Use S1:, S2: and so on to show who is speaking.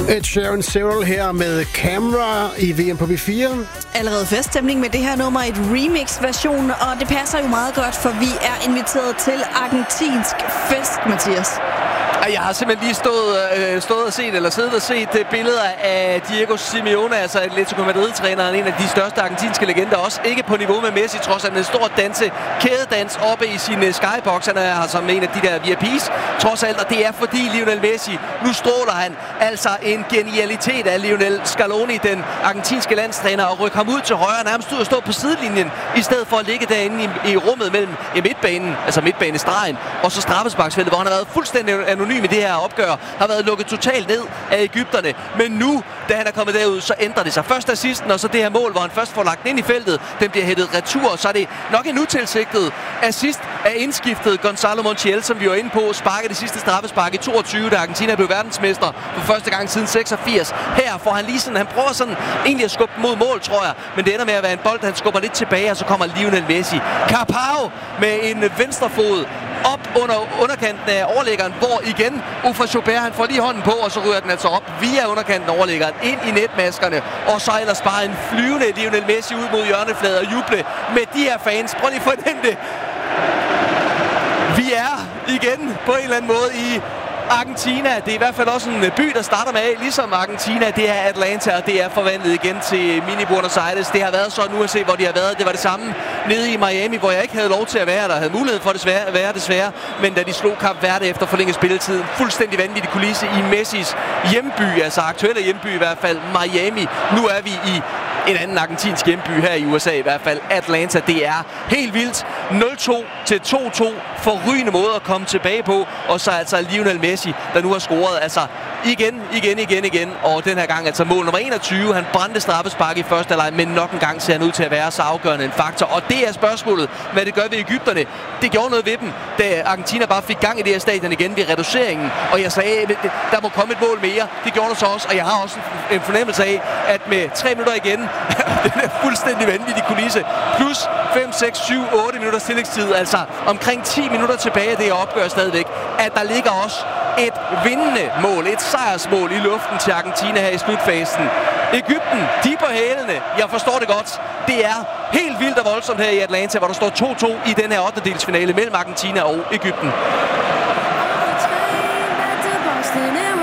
S1: Ed Sheeran Cyril her med Camera i VM på B4.
S2: Allerede feststemning med det her nummer, et remix-version, og det passer jo meget godt, for vi er inviteret til argentinsk fest, Mathias.
S3: Jeg har simpelthen lige stået og set, eller siddet og set billeder af Diego Simeone, altså Atletico Madrid-træneren, en af de største argentinske legender, også ikke på niveau med Messi, trods alt en stor kædedans oppe i sin skybox. Han er som en af de der VIP's, trods alt, og det er fordi Lionel Messi, nu stråler han. Altså en genialitet af Lionel Scaloni, den argentinske landstræner, og rykke ham ud til højre, nærmest ud og stå på sidelinjen, i stedet for at ligge derinde i rummet mellem midtbanen, altså midtbanestregen, og så straffesparksfeltet, hvor han har været fuldstændig anonym i det her opgør, har været lukket totalt ned af egypterne. Men nu, da han er kommet derud, så ændrer det sig. Først assisten, og så det her mål, hvor han først får lagt ind i feltet. Den bliver hættet retur, og så er det nok en utilsigtet assist af indskiftet Gonzalo Montiel, som vi var inde på, sparker det sidste straffespark i 22, da Argentina blev verdensmester for første gang siden 86. Her får han lige sådan, han prøver sådan egentlig at skubbe mod mål, tror jeg, men det ender med at være en bold, han skubber lidt tilbage, og så kommer Lionel Messi. Carpao med en venstrefod op under underkanten af overlæggeren, hvor igen Ufra Joubert, han får lige hånden på, og så ryger den altså op via underkanten af overlæggeren ind i netmaskerne, og så ellers bare en flyvende Lionel Messi ud mod hjørnefladet og juble med de her fans. Prøv lige at fornemme det. Vi er igen på en eller anden måde i Argentina. Det er i hvert fald også en by, der starter med A, ligesom Argentina. Det er Atlanta, og det er forvandlet igen til mini Buenos Aires. Det har været så nu at se, hvor de har været. Det var det samme nede i Miami, hvor jeg ikke havde lov til at være der. Havde mulighed for at være desværre. Men da de slog Cape Verde efter forlænget spilletid. Fuldstændig vanvittig kulisse i Messis hjemby, altså aktuelle hjemby i hvert fald, Miami. Nu er vi i en anden argentinsk hjemby her i USA i hvert fald, Atlanta. Det er helt vildt. 0-2 til 2-2. Forrygende måde at komme tilbage på. Og så altså Lionel Messi, der nu har scoret altså igen. Og den her gang altså mål nummer 21. Han brændte straffespark i første halvleg, men nok en gang ser han ud til at være så afgørende en faktor. Og det er spørgsmålet, hvad det gør ved egypterne. Det gjorde noget ved dem, da Argentina bare fik gang i det her stadion igen ved reduceringen. Og jeg sagde, der må komme et mål mere. Det gjorde der så også, og jeg har også en fornemmelse af, at med 3 minutter igen, den er fuldstændig vanvittig kulisse, plus 5, 6, 7, 8 minutters tillægstid, altså omkring 10 minutter tilbage af det her opgør stadigvæk, at der ligger også et vindende mål, et sejrsmål i luften til Argentina her i slutfasen. Egypten, de på hælene, jeg forstår det godt. Det er helt vildt og voldsomt her i Atlanta, hvor der står 2-2 i den her 8. delsfinale mellem Argentina og Egypten.